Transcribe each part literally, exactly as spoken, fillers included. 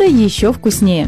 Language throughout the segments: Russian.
блюдо еще вкуснее.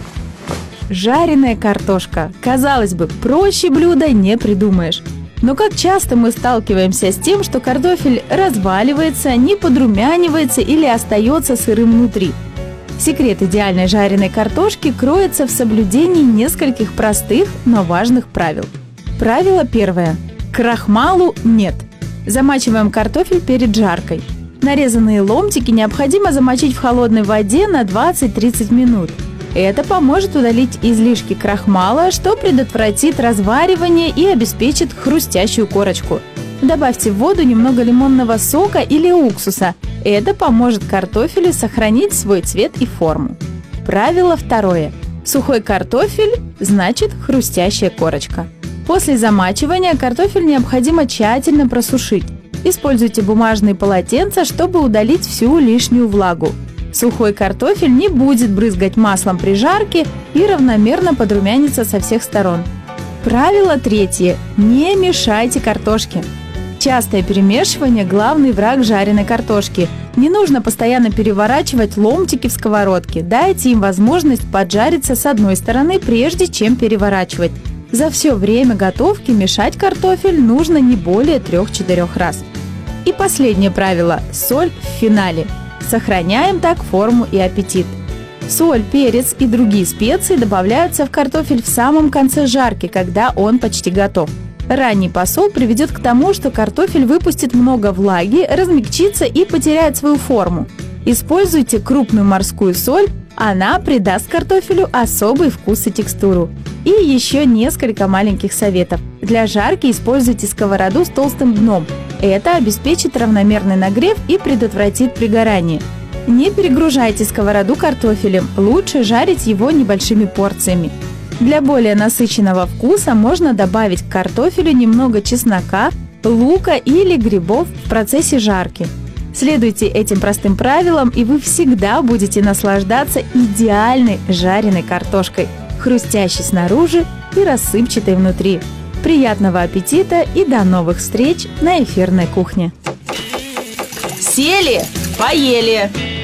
Жареная картошка. Казалось бы, проще блюда не придумаешь. Но как часто мы сталкиваемся с тем, что картофель разваливается, не подрумянивается или остается сырым внутри. Секрет идеальной жареной картошки кроется в соблюдении нескольких простых, но важных правил. Правило первое. Крахмалу нет. Замачиваем картофель перед жаркой. Нарезанные ломтики необходимо замочить в холодной воде на двадцать-тридцать минут. Это поможет удалить излишки крахмала, что предотвратит разваривание и обеспечит хрустящую корочку. Добавьте в воду немного лимонного сока или уксуса. Это поможет картофелю сохранить свой цвет и форму. Правило второе. Сухой картофель значит хрустящая корочка. После замачивания картофель необходимо тщательно просушить. Используйте бумажные полотенца, чтобы удалить всю лишнюю влагу. Сухой картофель не будет брызгать маслом при жарке и равномерно подрумянится со всех сторон. Правило третье. Не мешайте картошке. Частое перемешивание – главный враг жареной картошки. Не нужно постоянно переворачивать ломтики в сковородке. Дайте им возможность поджариться с одной стороны, прежде чем переворачивать. За все время готовки мешать картофель нужно не более трех-четырех раз. И последнее правило – соль в финале. Сохраняем так форму и аппетит. Соль, перец и другие специи добавляются в картофель в самом конце жарки, когда он почти готов. Ранний посол приведет к тому, что картофель выпустит много влаги, размягчится и потеряет свою форму. Используйте крупную морскую соль, она придаст картофелю особый вкус и текстуру. И еще несколько маленьких советов. Для жарки используйте сковороду с толстым дном. Это обеспечит равномерный нагрев и предотвратит пригорание. Не перегружайте сковороду картофелем, лучше жарить его небольшими порциями. Для более насыщенного вкуса можно добавить к картофелю немного чеснока, лука или грибов в процессе жарки. Следуйте этим простым правилам, и вы всегда будете наслаждаться идеальной жареной картошкой, хрустящей снаружи и рассыпчатой внутри. Приятного аппетита и до новых встреч на эфирной кухне! Сели, поели!